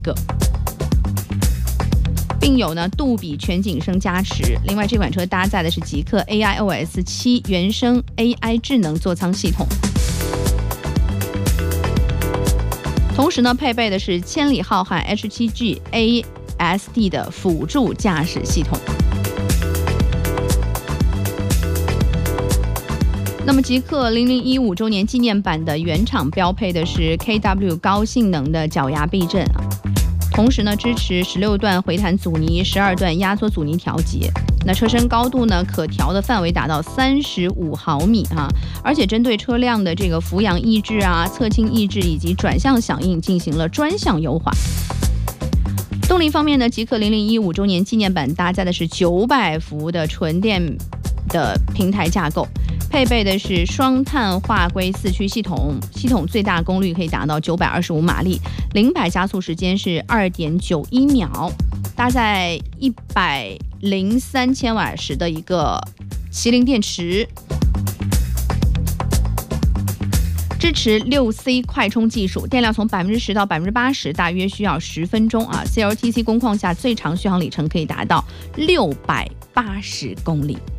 个。并有呢杜比全景声加持。另外，这款车搭载的是极氪 AIOS 7原生 AI 智能座舱系统，同时呢配备的是千里浩瀚 H7G ASD 的辅助驾驶系统。那么极氪0015周年纪念版的原厂标配的是 KW 高性能的脚牙避震啊。同时呢，支持16段回弹阻尼、12段压缩阻尼调节。那车身高度呢，可调的范围达到35毫米啊，而且针对车辆的这个俯仰抑制啊、侧倾抑制以及转向响应进行了专项优化。动力方面呢，极氪0015周年纪念版搭载的是900伏的纯电的平台架构。配备的是双碳化硅4驱系统，系统最大功率可以达到925马力，0-100加速时间是2.91秒，搭载103千瓦时的一个麒麟电池，支持6C 快充技术，电量从10%到80%大约需要10分钟啊。CLTC 工况下最长续航里程可以达到680公里。